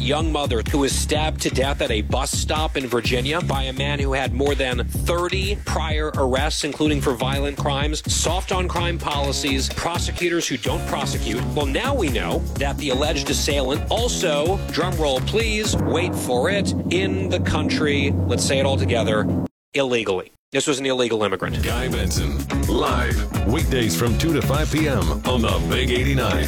young mother who was stabbed to death at a bus stop in Virginia by a man who had more than 30 prior arrests, including for violent crimes, soft on crime policies, prosecutors who don't prosecute. Well, now we know that the alleged assailant also, drumroll please, wait for it, in the country, let's say it all together, illegally. This was an illegal immigrant. Guy Benson, live, weekdays from 2 to 5 p.m. on the Big 89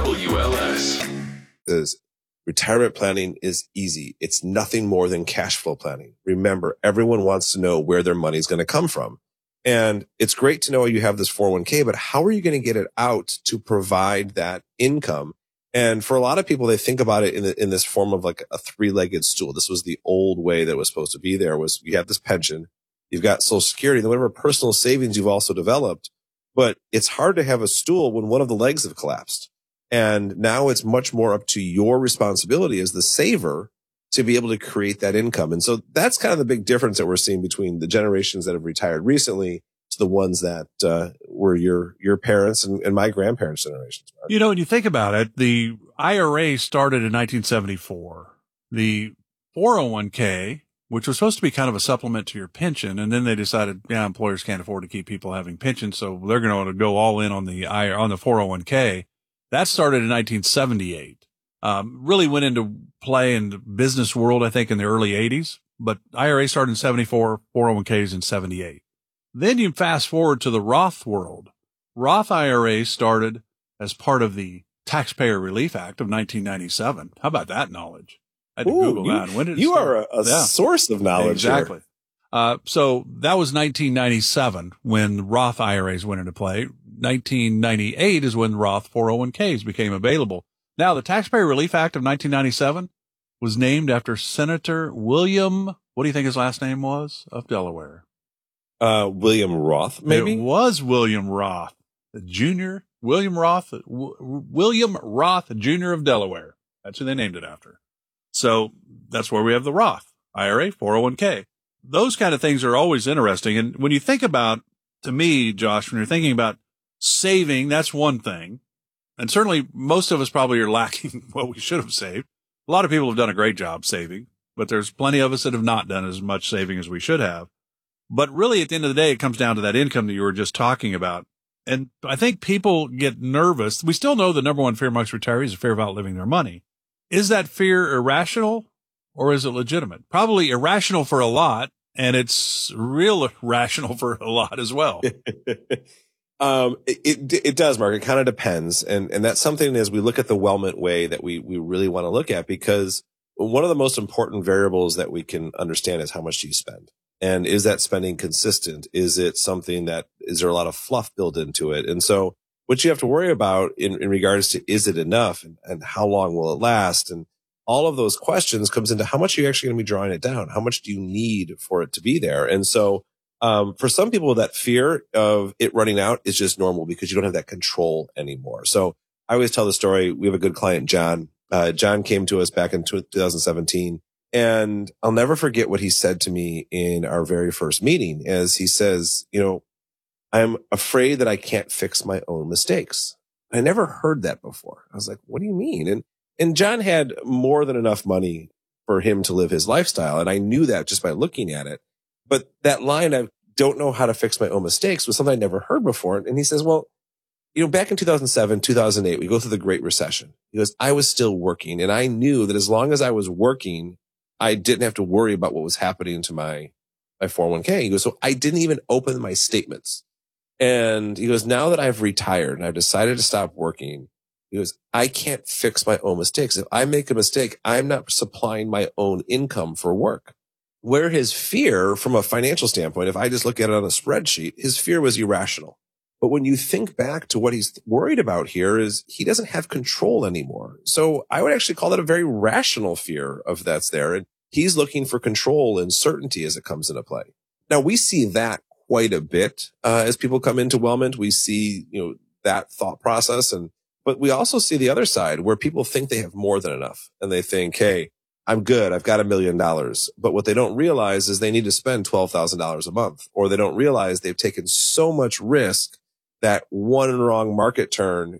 WLS. Retirement planning is easy. It's nothing more than cash flow planning. Remember, everyone wants to know where their money is going to come from. And it's great to know you have this 401k, but how are you going to get it out to provide that income? And for a lot of people, they think about it in this form of like a three-legged stool. This was the old way that was supposed to be there, was you have this pension, you've got Social Security, and whatever personal savings you've also developed. But it's hard to have a stool when one of the legs have collapsed. And now it's much more up to your responsibility as the saver to be able to create that income. And so that's kind of the big difference that we're seeing between the generations that have retired recently to the ones that were your parents and my grandparents' generations. You know, when you think about it, the IRA started in 1974. The 401k, which was supposed to be kind of a supplement to your pension, and then they decided, employers can't afford to keep people having pensions, so they're going to go all in on the 401k. That started in 1978. Really went into play in the business world, I think, in the early 80s. But IRA started in 74, 401ks in 78. Then you fast forward to the Roth world. Roth IRA started as part of the Taxpayer Relief Act of 1997. How about that knowledge? I had to Google that. When did it start? You are a source of knowledge. Exactly. So that was 1997 when Roth IRAs went into play. 1998 is when Roth 401ks became available. Now, the Taxpayer Relief Act of 1997 was named after Senator William, what do you think his last name was, of Delaware? William Roth, maybe? It was William Roth Jr., William Roth Jr. of Delaware. That's who they named it after. So that's where we have the Roth IRA, 401k. Those kind of things are always interesting. And when you think about, to me, Josh, when you're thinking about saving, that's one thing. And certainly most of us probably are lacking what we should have saved. A lot of people have done a great job saving, but there's plenty of us that have not done as much saving as we should have. But really, at the end of the day, it comes down to that income that you were just talking about. And I think people get nervous. We still know the number one fear amongst retirees is fear of outliving their money. Is that fear irrational or is it legitimate? Probably irrational for a lot, and it's real rational for a lot as well. It does, Mark. It kind of depends. And that's something as we look at the Wellment way that we really want to look at, because one of the most important variables that we can understand is how much do you spend? And is that spending consistent? Is it something that, is there a lot of fluff built into it? And so what you have to worry about in regards to, is it enough and how long will it last? And all of those questions comes into how much are you actually going to be drawing it down? How much do you need for it to be there? And so, for some people, that fear of it running out is just normal because you don't have that control anymore. So I always tell the story. We have a good client, John. John came to us back in 2017, and I'll never forget what he said to me in our very first meeting, as he says, I'm afraid that I can't fix my own mistakes. I never heard that before. I was like, what do you mean? And John had more than enough money for him to live his lifestyle. And I knew that just by looking at it. But that line, I don't know how to fix my own mistakes, was something I never heard before. And he says, well, back in 2007, 2008, we go through the Great Recession. He goes, I was still working, and I knew that as long as I was working, I didn't have to worry about what was happening to my 401k. He goes, so I didn't even open my statements. And he goes, now that I've retired and I've decided to stop working, he goes, I can't fix my own mistakes. If I make a mistake, I'm not supplying my own income for work. Where his fear from a financial standpoint, if I just look at it on a spreadsheet, his fear was irrational. But when you think back to what he's worried about here is he doesn't have control anymore. So I would actually call that a very rational fear of that's there. And he's looking for control and certainty as it comes into play. Now we see that quite a bit, as people come into Wellment. We see, that thought process. But we also see the other side where people think they have more than enough and they think, hey, I'm good. I've got $1 million. But what they don't realize is they need to spend $12,000 a month, or they don't realize they've taken so much risk that one wrong market turn